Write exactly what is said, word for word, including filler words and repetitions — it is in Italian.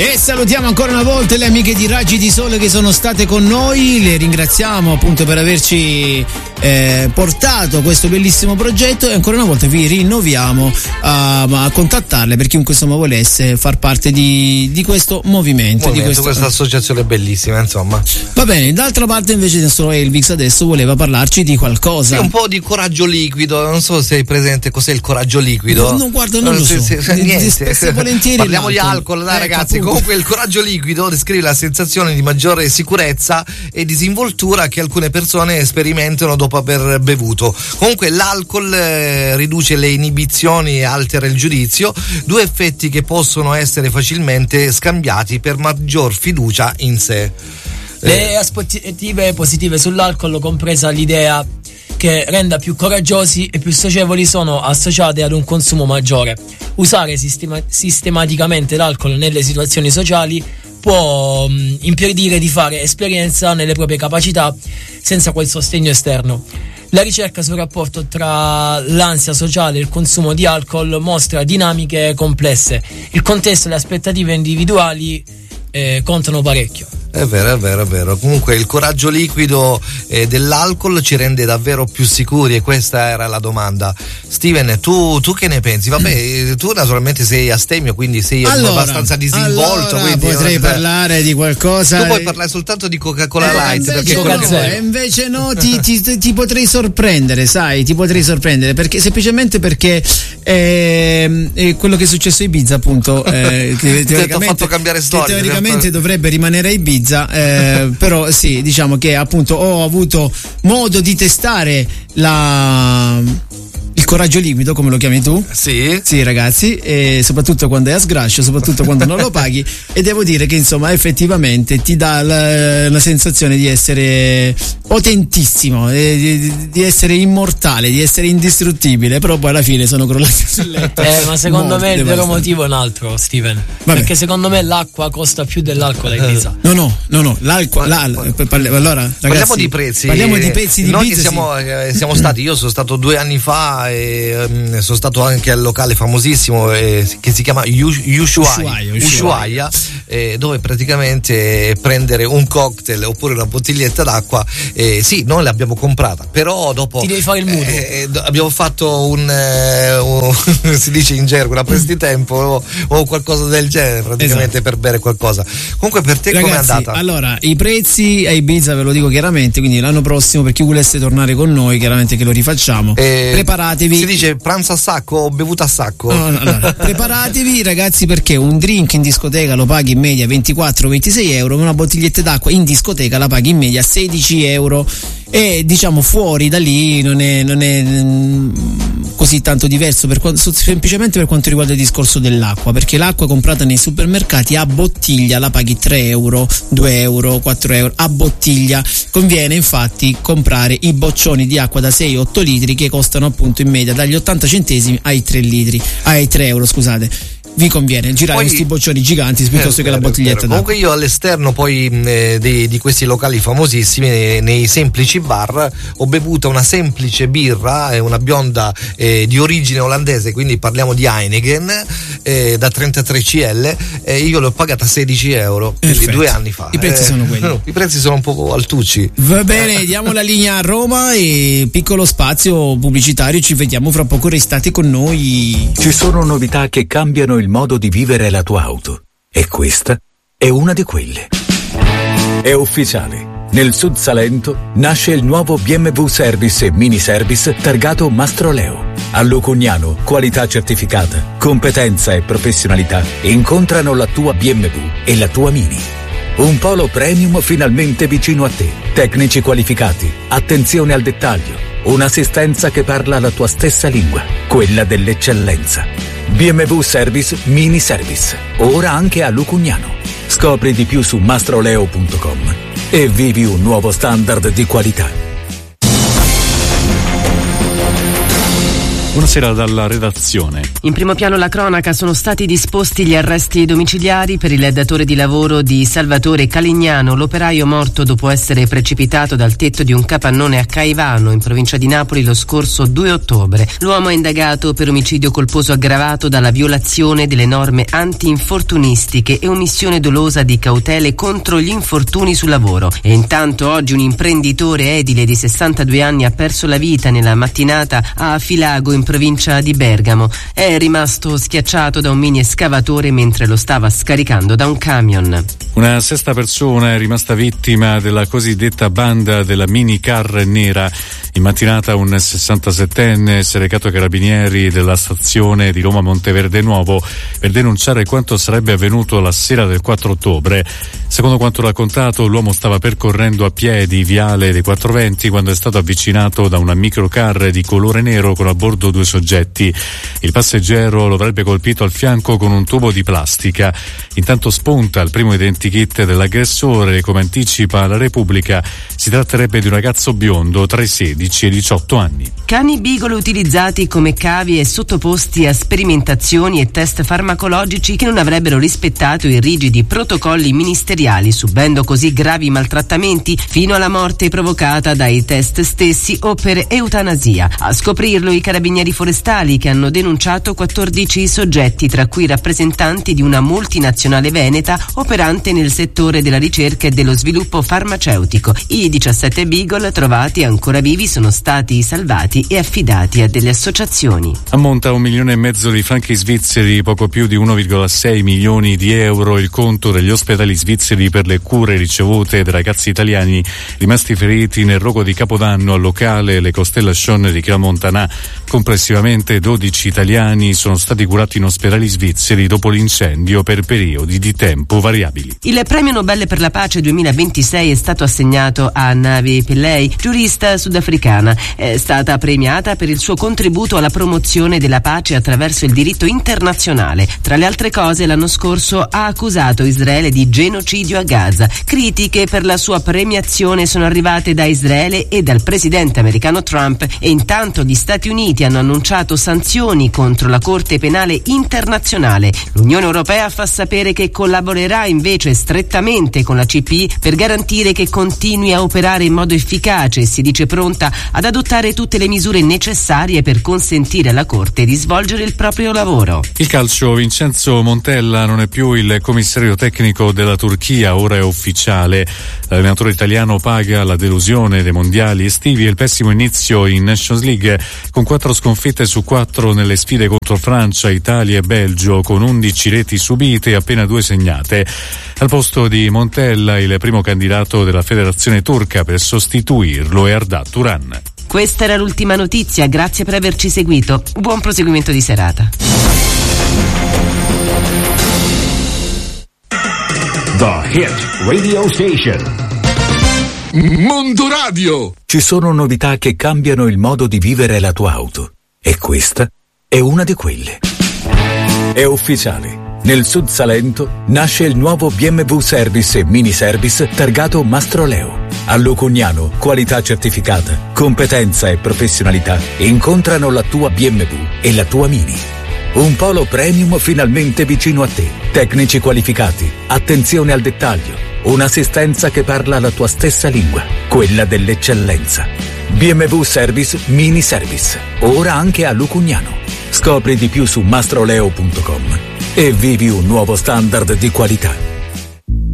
E salutiamo ancora una volta le amiche di Raggi di Sole che sono state con noi, le ringraziamo appunto per averci eh, portato questo bellissimo progetto e ancora una volta vi rinnoviamo a, a contattarle per chiunque insomma volesse far parte di, di questo movimento, movimento di questo... questa associazione bellissima, insomma. Va bene, d'altra parte invece il nostro Elvix adesso voleva parlarci di qualcosa. Sì, un po' di coraggio liquido, non so se hai presente cos'è il coraggio liquido. No, no guarda, non lo so. Se, se, niente. Volentieri parliamo di alcol, dai ecco, ragazzi. appunto. Comunque il coraggio liquido descrive la sensazione di maggiore sicurezza e disinvoltura che alcune persone sperimentano dopo aver bevuto. Comunque l'alcol eh, riduce le inibizioni e altera il giudizio, due effetti che possono essere facilmente scambiati per maggior fiducia in sé. Le aspettative positive sull'alcol, compresa l'idea che renda più coraggiosi e più socievoli, sono associate ad un consumo maggiore. Usare sistema- sistematicamente l'alcol nelle situazioni sociali può mh, impedire di fare esperienza nelle proprie capacità senza quel sostegno esterno. La ricerca sul rapporto tra l'ansia sociale e il consumo di alcol mostra dinamiche complesse. Il contesto e le aspettative individuali eh, contano parecchio. È vero, è vero, è vero. Comunque il coraggio liquido eh, dell'alcol ci rende davvero più sicuri e questa era la domanda. Steven, tu, tu che ne pensi? Vabbè, tu naturalmente sei astemio, quindi sei allora, abbastanza disinvolto. Allora quindi potrei non... parlare di qualcosa. Tu puoi parlare soltanto di Coca-Cola eh, Light. Invece perché no, invece no ti, ti, ti potrei sorprendere, sai, ti potrei sorprendere perché semplicemente perché eh, è quello che è successo a Ibiza, appunto. Eh, che ti ha fatto cambiare storia. Che teoricamente dovrebbe rimanere a Ibiza. Eh, però sì, diciamo che appunto ho avuto modo di testare la il coraggio liquido, come lo chiami tu? Sì. Sì, ragazzi, e soprattutto quando è a sgrascio, soprattutto quando non lo paghi, e devo dire che insomma effettivamente ti dà la, la sensazione di essere potentissimo, di, di essere immortale, di essere indistruttibile, però poi alla fine sono crollato sul letto. Eh, ma secondo Morte, me il vero devastante. motivo è un altro, Steven. Vabbè. Perché secondo me l'acqua costa più dell'alcol a Ibiza. No, no, no, no, l'alcol, la, parli, allora, ragazzi, parliamo di prezzi. Parliamo di pezzi di Noi Ibiza, che siamo, sì. eh, siamo stati, io sono stato due anni fa e um, sono stato anche al locale famosissimo eh, che si chiama Ushuaia, Ushuaia eh, dove praticamente prendere un cocktail oppure una bottiglietta d'acqua, eh, sì, noi l'abbiamo comprata, però dopo ti devi fare il mutuo. Eh, abbiamo fatto un, eh, un si dice in gergo una prestitempo o, o qualcosa del genere praticamente, esatto, per bere qualcosa. Comunque per te com'è andata? Allora, i prezzi a Ibiza ve lo dico chiaramente, quindi l'anno prossimo per chi volesse tornare con noi, chiaramente che lo rifacciamo, eh, preparatevi. Si dice pranzo a sacco o bevuta a sacco? No, no, allora, preparatevi ragazzi, perché un drink in discoteca lo paghi in media ventiquattro ventisei euro, una bottiglietta d'acqua in discoteca la paghi in media sedici euro, e diciamo fuori da lì non è, non è mh, così tanto diverso per quanto, semplicemente per quanto riguarda il discorso dell'acqua, perché l'acqua comprata nei supermercati a bottiglia la paghi tre euro, due euro, quattro euro a bottiglia. Conviene infatti comprare i boccioni di acqua da sei otto litri che costano appunto in media dagli ottanta centesimi ai tre litri, ai tre euro, scusate. Vi conviene girare poi, questi boccioni giganti piuttosto eh, che la bottiglietta d'acqua. Comunque io all'esterno poi eh, di, di questi locali famosissimi, nei, nei semplici bar, ho bevuto una semplice birra, eh, una bionda eh, di origine olandese, quindi parliamo di Heineken, eh, da trentatré centilitri, e io l'ho pagata sedici euro, quindi perfetto, due anni fa. I prezzi eh, sono quelli. No, i prezzi sono un po' altucci. Va bene, diamo la linea a Roma e piccolo spazio pubblicitario, ci vediamo fra poco, restate con noi. Ci sono novità che cambiano il modo di vivere la tua auto, e questa è una di quelle. È ufficiale, nel Sud Salento nasce il nuovo B M W Service e Mini Service targato Mastroleo. A Lucugnano, qualità certificata, competenza e professionalità incontrano la tua B M W e la tua Mini. Un polo premium finalmente vicino a te, tecnici qualificati, attenzione al dettaglio, un'assistenza che parla la tua stessa lingua, quella dell'eccellenza. B M W Service Mini Service, ora anche a Lucugnano. Scopri di più su mastroleo punto com e vivi un nuovo standard di qualità. Buonasera dalla redazione. In primo piano la cronaca, sono stati disposti gli arresti domiciliari per il datore di lavoro di Salvatore Calignano, l'operaio morto dopo essere precipitato dal tetto di un capannone a Caivano, in provincia di Napoli, lo scorso due ottobre. L'uomo è indagato per omicidio colposo aggravato dalla violazione delle norme anti-infortunistiche e omissione dolosa di cautele contro gli infortuni sul lavoro. E intanto oggi un imprenditore edile di sessantadue anni ha perso la vita nella mattinata a Filago, in provincia di Bergamo. È rimasto schiacciato da un mini escavatore mentre lo stava scaricando da un camion. Una sesta persona è rimasta vittima della cosiddetta banda della minicar nera. In mattinata un sessantasettenne si è recato ai carabinieri della stazione di Roma Monteverde Nuovo per denunciare quanto sarebbe avvenuto la sera del quattro ottobre. Secondo quanto raccontato, l'uomo stava percorrendo a piedi Viale dei Quattro Venti quando è stato avvicinato da una microcar di colore nero con a bordo due soggetti. Il passeggero lo avrebbe colpito al fianco con un tubo di plastica. Intanto spunta il primo identikit dell'aggressore. Come anticipa la Repubblica, si tratterebbe di un ragazzo biondo tra i sedici e i diciotto anni. Cani beagle utilizzati come cavi e sottoposti a sperimentazioni e test farmacologici che non avrebbero rispettato i rigidi protocolli ministeriali, subendo così gravi maltrattamenti fino alla morte provocata dai test stessi o per eutanasia. A scoprirlo i carabinieri forestali, che hanno denunciato quattordici soggetti, tra cui rappresentanti di una multinazionale veneta operante nel settore della ricerca e dello sviluppo farmaceutico. I diciassette beagle trovati ancora vivi sono stati salvati e affidati a delle associazioni. Ammonta a un milione e mezzo di franchi svizzeri, poco più di uno virgola sei milioni di euro, il conto degli ospedali svizzeri per le cure ricevute dai ragazzi italiani rimasti feriti nel rogo di Capodanno al locale Le Constellation di Crans-Montana. Complessivamente dodici italiani sono stati curati in ospedali svizzeri dopo l'incendio per periodi di tempo variabili. Il premio Nobel per la pace duemilaventisei è stato assegnato a Navi Pillay, giurista sudafricana. È stata premiata per il suo contributo alla promozione della pace attraverso il diritto internazionale. Tra le altre cose, l'anno scorso ha accusato Israele di genocidio a Gaza. Critiche per la sua premiazione sono arrivate da Israele e dal presidente americano Trump, e intanto gli Stati Uniti hanno annunciato sanzioni contro la Corte Penale Internazionale. L'Unione Europea fa sapere che collaborerà invece strettamente con la C P I per garantire che continui a operare in modo efficace e si dice pronta ad adottare tutte le misure necessarie per consentire alla Corte di svolgere il proprio lavoro. Il calcio, Vincenzo Montella non è più il commissario tecnico della Turchia, ora è ufficiale. L'allenatore italiano paga la delusione dei mondiali estivi e il pessimo inizio in Nations League, con quattro sconfitte su quattro nelle sfide contro Francia, Italia e Belgio, con undici reti subite e appena due segnate. Al posto di Montella, il primo candidato della federazione turca per sostituirlo è Arda Turan. Questa era l'ultima notizia, grazie per averci seguito. Buon proseguimento di serata. The Hit Radio Station. Mondo Radio. Ci sono novità che cambiano il modo di vivere la tua auto. E questa è una di quelle. È ufficiale. Nel Sud Salento nasce il nuovo B M W Service e Mini Service targato Mastroleo. A Lucugnano, qualità certificata, competenza e professionalità incontrano la tua B M W e la tua Mini. Un polo premium finalmente vicino a te. Tecnici qualificati, attenzione al dettaglio, un'assistenza che parla la tua stessa lingua, quella dell'eccellenza. B M W Service Mini Service, ora anche a Lucugnano. Scopri di più su mastroleo punto com e vivi un nuovo standard di qualità.